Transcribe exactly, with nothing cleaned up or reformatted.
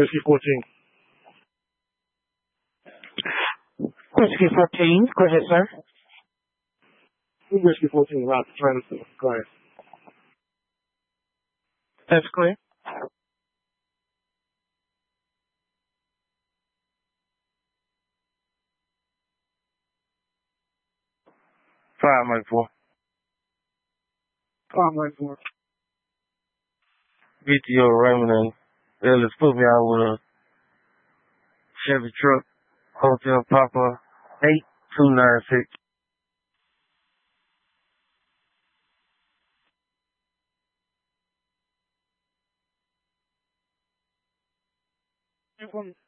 Whiskey fourteen. Whiskey fourteen. Go ahead, sir. Whiskey fourteen, Rob. Trying to go ahead. That's clear. Five Mike four. Five Mike four. B T O Raymond and Ellis put me out with a Chevy truck. Hotel Papa eight two nine six. From